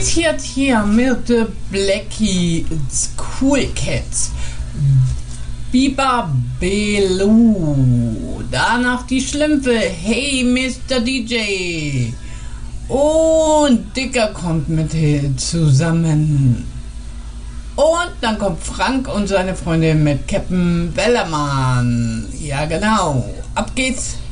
geht's jetzt hier mit Blackie Cool Cats. Biba Belu. Danach die Schlümpfe. Hey Mr. DJ. Und Dicker kommt mit zusammen. Und dann kommt Frank und seine Freundin mit Captain Wellermann. Ja genau. Ab geht's.